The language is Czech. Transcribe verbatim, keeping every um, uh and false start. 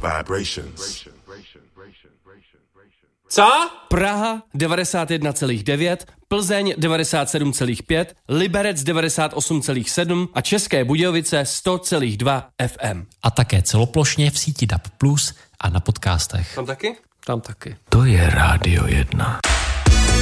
Vibrations. Co? Praha devadesát jedna celá devět, Plzeň devadesát sedm celá pět, Liberec devadesát osm celá sedm a České Budějovice sto celá dva F M. A také celoplošně v síti D A B plus a na podcastech. Tam taky? Tam taky. To je Rádio jedna.